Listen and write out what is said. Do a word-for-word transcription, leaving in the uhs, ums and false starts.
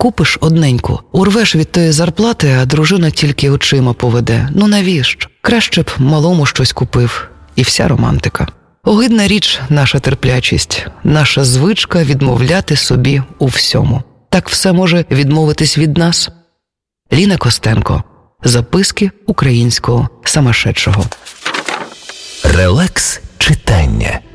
купиш одненьку, урвеш від тої зарплати, а дружина тільки очима поведе. Ну навіщо? Краще б малому щось купив. І вся романтика. Огидна річ наша терплячість, наша звичка відмовляти собі у всьому. Так все може відмовитись від нас? Ліна Костенко. Записки українського самошедшого. Релакс читання.